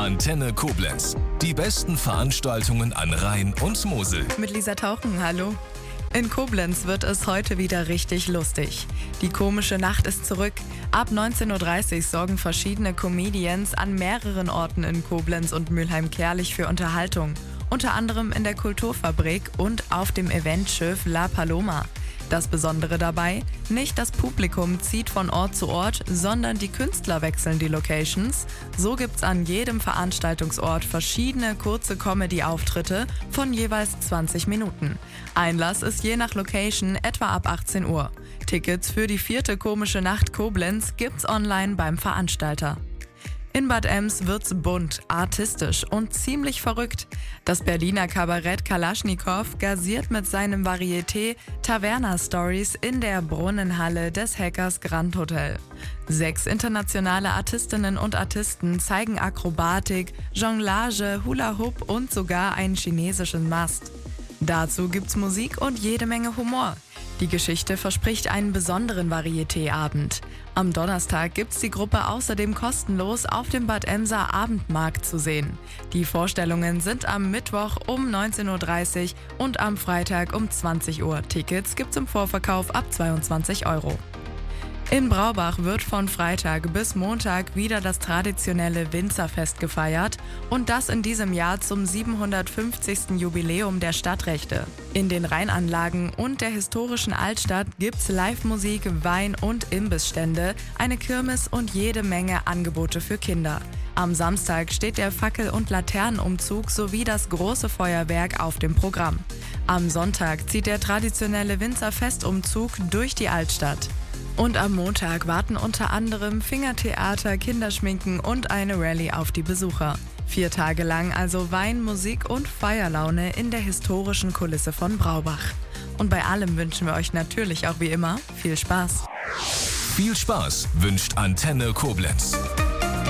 Antenne Koblenz. Die besten Veranstaltungen an Rhein und Mosel. Mit Lisa Tauchen, hallo. In Koblenz wird es heute wieder richtig lustig. Die komische Nacht ist zurück. Ab 19.30 Uhr sorgen verschiedene Comedians an mehreren Orten in Koblenz und Mülheim-Kärlich für Unterhaltung. Unter anderem in der Kulturfabrik und auf dem Eventschiff La Paloma. Das Besondere dabei, nicht das Publikum zieht von Ort zu Ort, sondern die Künstler wechseln die Locations. So gibt's an jedem Veranstaltungsort verschiedene kurze Comedy-Auftritte von jeweils 20 Minuten. Einlass ist je nach Location etwa ab 18 Uhr. Tickets für die 4. Komische Nacht Koblenz gibt's online beim Veranstalter. In Bad Ems wird's bunt, artistisch und ziemlich verrückt. Das Berliner Kabarett Kalaschnikow gasiert mit seinem Varieté Taverna Stories in der Brunnenhalle des Hackers Grand Hotel. 6 internationale Artistinnen und Artisten zeigen Akrobatik, Jonglage, Hula Hoop und sogar einen chinesischen Mast. Dazu gibt's Musik und jede Menge Humor. Die Geschichte verspricht einen besonderen Varieté-Abend. Am Donnerstag gibt's die Gruppe außerdem kostenlos auf dem Bad Emser Abendmarkt zu sehen. Die Vorstellungen sind am Mittwoch um 19.30 Uhr und am Freitag um 20 Uhr. Tickets gibt's im Vorverkauf ab 22 Euro. In Braubach wird von Freitag bis Montag wieder das traditionelle Winzerfest gefeiert und das in diesem Jahr zum 750. Jubiläum der Stadtrechte. In den Rheinanlagen und der historischen Altstadt gibt's Live-Musik, Wein- und Imbissstände, eine Kirmes und jede Menge Angebote für Kinder. Am Samstag steht der Fackel- und Laternenumzug sowie das große Feuerwerk auf dem Programm. Am Sonntag zieht der traditionelle Winzerfestumzug durch die Altstadt. Und am Montag warten unter anderem Fingertheater, Kinderschminken und eine Rallye auf die Besucher. 4 Tage lang also Wein, Musik und Feierlaune in der historischen Kulisse von Braubach. Und bei allem wünschen wir euch natürlich auch wie immer viel Spaß. Viel Spaß wünscht Antenne Koblenz.